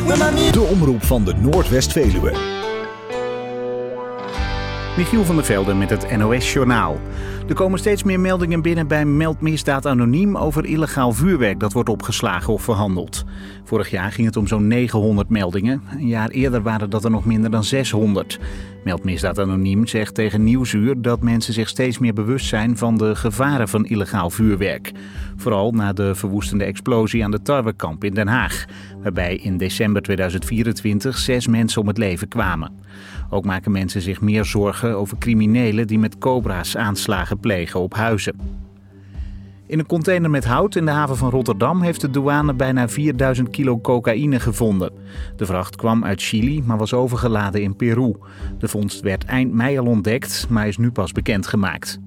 De omroep van de Noordwest-Veluwe. Michiel van der Velde met het NOS-journaal. Er komen steeds meer meldingen binnen bij Meldmisdaad Anoniem over illegaal vuurwerk dat wordt opgeslagen of verhandeld. Vorig jaar ging het om zo'n 900 meldingen. Een jaar eerder waren dat er nog minder dan 600. Meldmisdaad Anoniem zegt tegen Nieuwsuur dat mensen zich steeds meer bewust zijn van de gevaren van illegaal vuurwerk. Vooral na de verwoestende explosie aan de Tarwekamp in Den Haag, waarbij in december 2024 6 mensen om het leven kwamen. Ook maken mensen zich meer zorgen over criminelen die met cobra's aanslagen plegen op huizen. In een container met hout in de haven van Rotterdam heeft de douane bijna 4000 kilo cocaïne gevonden. De vracht kwam uit Chili, maar was overgeladen in Peru. De vondst werd eind mei al ontdekt, maar is nu pas bekendgemaakt.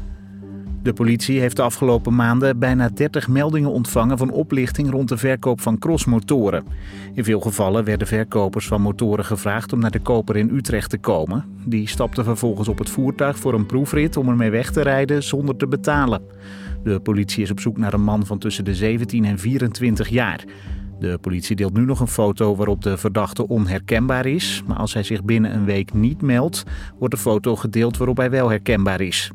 De politie heeft de afgelopen maanden bijna 30 meldingen ontvangen van oplichting rond de verkoop van crossmotoren. In veel gevallen werden verkopers van motoren gevraagd om naar de koper in Utrecht te komen. Die stapte vervolgens op het voertuig voor een proefrit om ermee weg te rijden zonder te betalen. De politie is op zoek naar een man van tussen de 17 en 24 jaar. De politie deelt nu nog een foto waarop de verdachte onherkenbaar is. Maar als hij zich binnen een week niet meldt, wordt de foto gedeeld waarop hij wel herkenbaar is.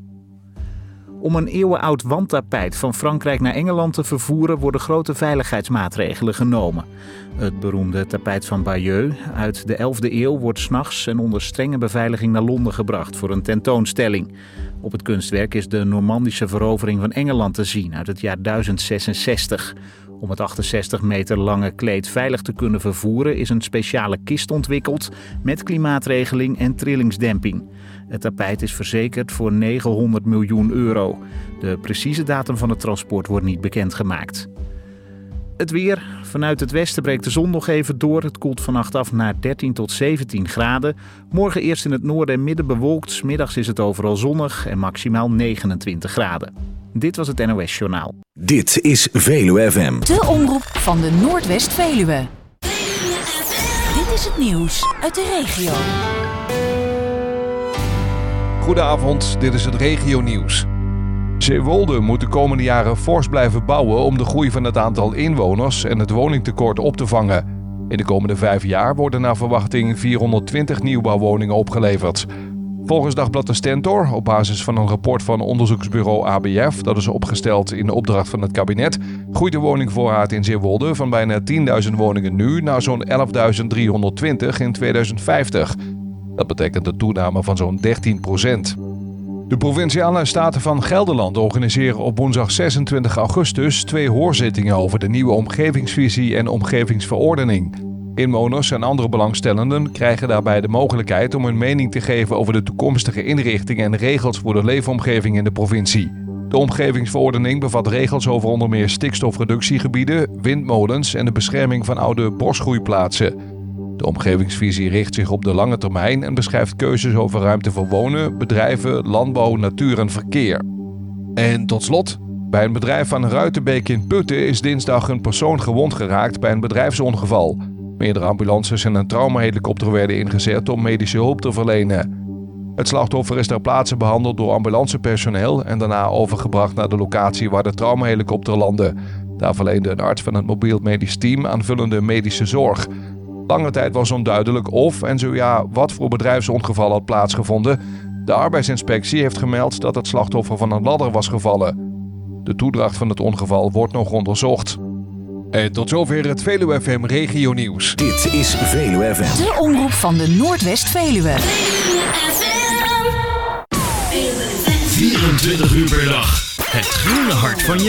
Om een eeuwenoud wandtapijt van Frankrijk naar Engeland te vervoeren worden grote veiligheidsmaatregelen genomen. Het beroemde tapijt van Bayeux uit de 11e eeuw wordt 's nachts en onder strenge beveiliging naar Londen gebracht voor een tentoonstelling. Op het kunstwerk is de Normandische verovering van Engeland te zien uit het jaar 1066. Om het 68 meter lange kleed veilig te kunnen vervoeren is een speciale kist ontwikkeld met klimaatregeling en trillingsdemping. Het tapijt is verzekerd voor 900 miljoen euro. De precieze datum van het transport wordt niet bekendgemaakt. Het weer. Vanuit het westen breekt de zon nog even door. Het koelt vannacht af naar 13 tot 17 graden. Morgen eerst in het noorden en midden bewolkt. 's Middags is het overal zonnig en maximaal 29 graden. Dit was het NOS Journaal. Dit is Veluwe FM. De omroep van de Noordwest-Veluwe. Dit is het nieuws uit de regio. Goedenavond, dit is het regionieuws. Zeewolde moet de komende jaren fors blijven bouwen om de groei van het aantal inwoners en het woningtekort op te vangen. In de komende 5 jaar worden naar verwachting 420 nieuwbouwwoningen opgeleverd. Volgens Dagblad de Stentor, op basis van een rapport van onderzoeksbureau ABF, dat is opgesteld in de opdracht van het kabinet, groeit de woningvoorraad in Zeewolde van bijna 10.000 woningen nu naar zo'n 11.320 in 2050. Dat betekent een toename van zo'n 13%. De Provinciale Staten van Gelderland organiseren op woensdag 26 augustus 2 hoorzittingen over de nieuwe omgevingsvisie en omgevingsverordening. Inwoners en andere belangstellenden krijgen daarbij de mogelijkheid om hun mening te geven over de toekomstige inrichting en regels voor de leefomgeving in de provincie. De omgevingsverordening bevat regels over onder meer stikstofreductiegebieden, windmolens en de bescherming van oude bosgroeiplaatsen. De omgevingsvisie richt zich op de lange termijn en beschrijft keuzes over ruimte voor wonen, bedrijven, landbouw, natuur en verkeer. En tot slot, bij een bedrijf aan Ruitenbeek in Putten is dinsdag een persoon gewond geraakt bij een bedrijfsongeval. Meerdere ambulances en een traumahelikopter werden ingezet om medische hulp te verlenen. Het slachtoffer is ter plaatse behandeld door ambulancepersoneel en daarna overgebracht naar de locatie waar de traumahelikopter landde. Daar verleende een arts van het mobiel medisch team aanvullende medische zorg. Lange tijd was onduidelijk of en zo ja wat voor bedrijfsongeval had plaatsgevonden. De arbeidsinspectie heeft gemeld dat het slachtoffer van een ladder was gevallen. De toedracht van het ongeval wordt nog onderzocht. En tot zover het Veluwe FM Regio Nieuws. Dit is Veluwe FM. De omroep van de Noordwest-Veluwe. 24 uur per dag. Het groene hart van je